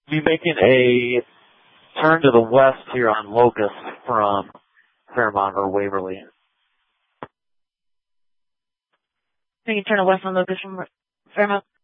Be making a turn to the west here on Locust from Fairmont or Waverly. Making a turn to west on Locust from Fairmont.